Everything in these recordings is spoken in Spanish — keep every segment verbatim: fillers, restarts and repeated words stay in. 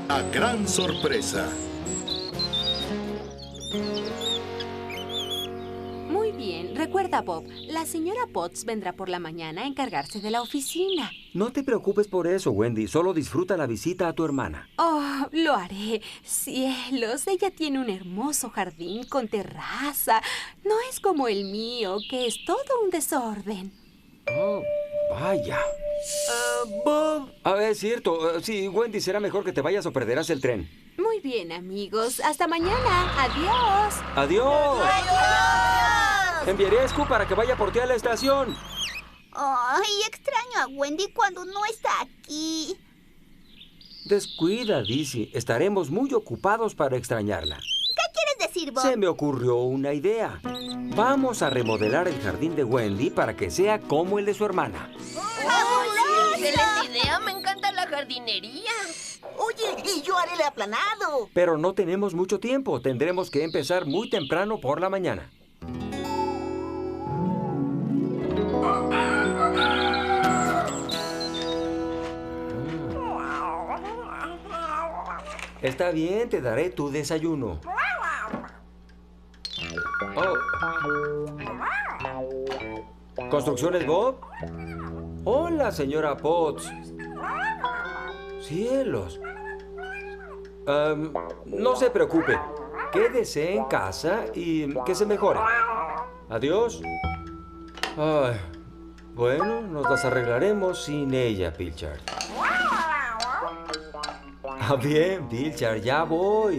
La gran sorpresa. Muy bien. Recuerda, Bob, la señora Potts vendrá por la mañana a encargarse de la oficina. No te preocupes por eso, Wendy. Solo disfruta la visita a tu hermana. Oh, lo haré. Cielos, ella tiene un hermoso jardín con terraza. No es como el mío, que es todo un desorden. Oh, vaya. Uh, Bob. Ah, es cierto. Uh, sí, Wendy, será mejor que te vayas o perderás el tren. Muy bien, amigos. Hasta mañana. Adiós. ¡Adiós! ¡Adiós! Enviaré a Scoop para que vaya por ti a la estación. Ay, extraño a Wendy cuando no está aquí. Descuida, Dizzy. Estaremos muy ocupados para extrañarla. ¿Qué quieres decir, Bob? Se me ocurrió una idea. Vamos a remodelar el jardín de Wendy para que sea como el de su hermana. ¡Fabuloso! ¡Excelente idea! ¡Me encanta la jardinería! Oye, y yo haré el aplanado. Pero no tenemos mucho tiempo. Tendremos que empezar muy temprano por la mañana. Está bien, te daré tu desayuno. Oh. ¿Construcciones, Bob? Hola, señora Potts. Cielos. Um, no se preocupe. Quédese en casa y que se mejore. Adiós. Ay, bueno, nos las arreglaremos sin ella, Pilchard. Ah, bien, Pilchard, ya voy.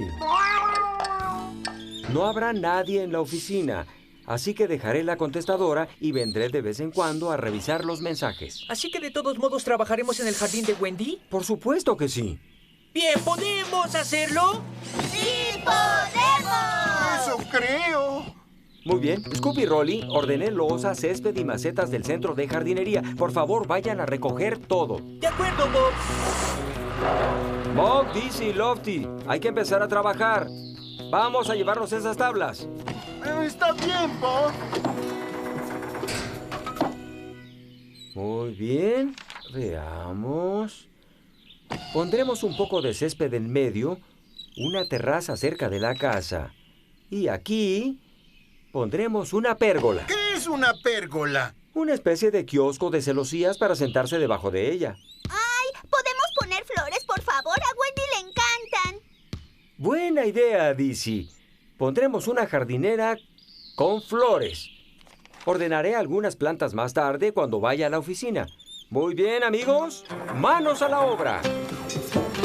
No habrá nadie en la oficina, así que dejaré la contestadora y vendré de vez en cuando a revisar los mensajes. ¿Así que de todos modos trabajaremos en el jardín de Wendy? Por supuesto que sí. Bien, ¿podemos hacerlo? ¡Sí podemos! ¡Eso creo! Muy bien. Scoop y Rolly, ordené losa, césped y macetas del centro de jardinería. Por favor, vayan a recoger todo. De acuerdo, Bob. Bob, Dizzy, Lofty, hay que empezar a trabajar. Vamos a llevarnos esas tablas. Está bien, Bob. Muy bien. Veamos. Pondremos un poco de césped en medio, una terraza cerca de la casa. Y aquí pondremos una pérgola. ¿Qué es una pérgola? Una especie de kiosco de celosías para sentarse debajo de ella. Ay, ¿podemos poner flores, por favor? A Wendy le encantan. Buena idea, Dizzy. Pondremos una jardinera con flores. Ordenaré algunas plantas más tarde cuando vaya a la oficina. Muy bien, amigos. ¡Manos a la obra!